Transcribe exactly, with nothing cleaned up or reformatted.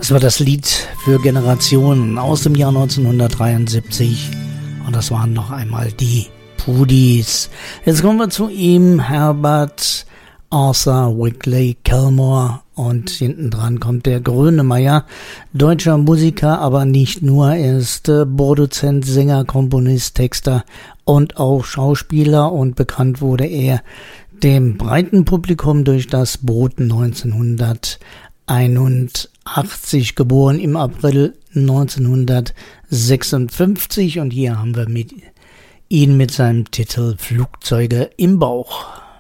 Das war das Lied für Generationen aus dem Jahr neunzehnhundertdreiundsiebzig und das waren noch einmal die Pudis. Jetzt kommen wir zu ihm, Herbert Arthur Wrigley Kellmore, und hinten dran kommt der Grönemeyer, deutscher Musiker, aber nicht nur, er ist äh, Produzent, Sänger, Komponist, Texter und auch Schauspieler, und bekannt wurde er dem breiten Publikum durch das Boot neunzehnhunderteinundachtzig, geboren im April neunzehnhundertsechsundfünfzig, und hier haben wir mit ihn mit seinem Titel Flugzeuge im Bauch.